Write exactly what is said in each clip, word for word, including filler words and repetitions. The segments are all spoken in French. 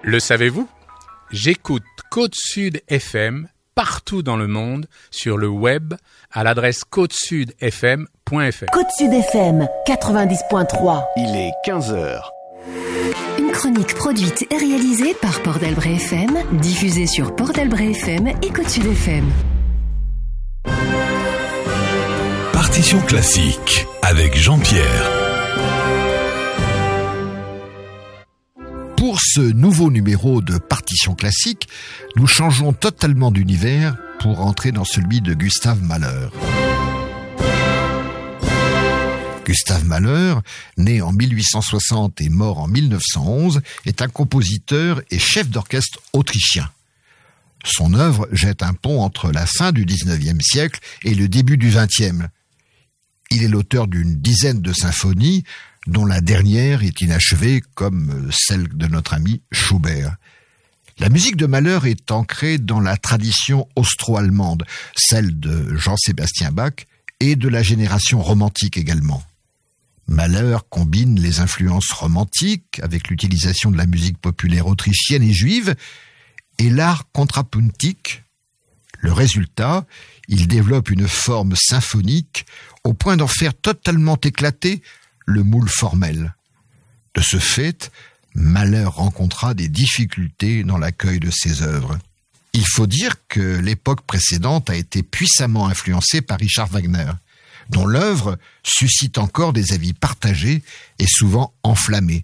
Le savez-vous ? J'écoute Côte Sud F M partout dans le monde sur le web à l'adresse côte sud f m point f r. Côte Sud F M quatre-vingt-dix point trois. Il est quinze heures. Une chronique produite et réalisée par Port d'Albret F M, diffusée sur Port d'Albret F M et Côte Sud F M. Partition classique avec Jean-Pierre. Pour ce nouveau numéro de Partition classique, nous changeons totalement d'univers pour entrer dans celui de Gustav Mahler. Gustav Mahler, né en mille huit cent soixante et mort en mille neuf cent onze, est un compositeur et chef d'orchestre autrichien. Son œuvre jette un pont entre la fin du dix-neuvième siècle et le début du vingtième. Il est l'auteur d'une dizaine de symphonies, dont la dernière est inachevée comme celle de notre ami Schubert. La musique de Mahler est ancrée dans la tradition austro-allemande, celle de Jean-Sébastien Bach et de la génération romantique également. Mahler combine les influences romantiques avec l'utilisation de la musique populaire autrichienne et juive et l'art contrapuntique. Le résultat, il développe une forme symphonique au point d'en faire totalement éclater le moule formel. De ce fait, Mahler rencontra des difficultés dans l'accueil de ses œuvres. Il faut dire que l'époque précédente a été puissamment influencée par Richard Wagner, dont l'œuvre suscite encore des avis partagés et souvent enflammés.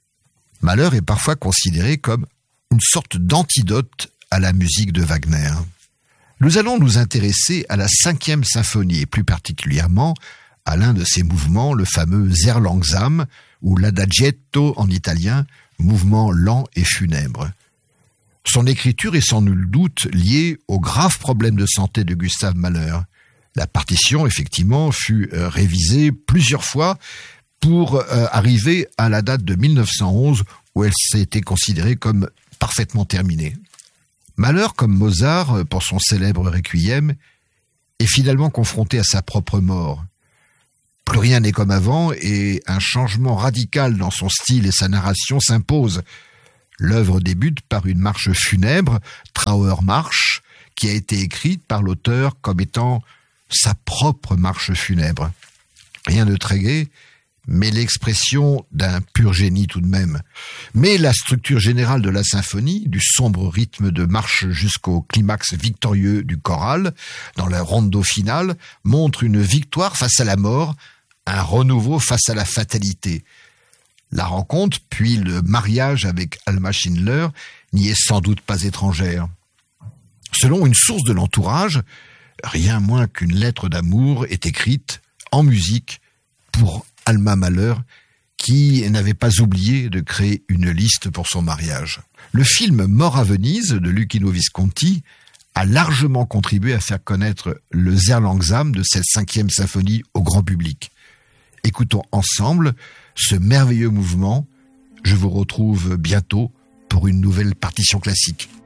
Mahler est parfois considéré comme une sorte d'antidote à la musique de Wagner. Nous allons nous intéresser à la cinquième symphonie et plus particulièrement à l'un de ses mouvements, le fameux Sehr langsam, ou l'adagietto en italien, mouvement lent et funèbre. Son écriture est sans nul doute liée aux graves problèmes de santé de Gustav Mahler. La partition, effectivement, fut euh, révisée plusieurs fois pour euh, arriver à la date de mille neuf cent onze où elle s'était considérée comme parfaitement terminée. Mahler, comme Mozart, pour son célèbre Requiem, est finalement confronté à sa propre mort. Plus rien n'est comme avant et un changement radical dans son style et sa narration s'impose. L'œuvre débute par une marche funèbre, Trauermarsch, qui a été écrite par l'auteur comme étant sa propre marche funèbre. Rien de très gai, mais l'expression d'un pur génie tout de même. Mais la structure générale de la symphonie, du sombre rythme de marche jusqu'au climax victorieux du choral, dans le rondo final, montre une victoire face à la mort, un renouveau face à la fatalité. La rencontre, puis le mariage avec Alma Schindler, n'y est sans doute pas étrangère. Selon une source de l'entourage, rien moins qu'une lettre d'amour est écrite en musique pour Alma Mahler, qui n'avait pas oublié de créer une liste pour son mariage. Le film Mort à Venise de Luchino Visconti a largement contribué à faire connaître le Sehr langsam de cette cinquième symphonie au grand public. Écoutons ensemble ce merveilleux mouvement. Je vous retrouve bientôt pour une nouvelle partition classique.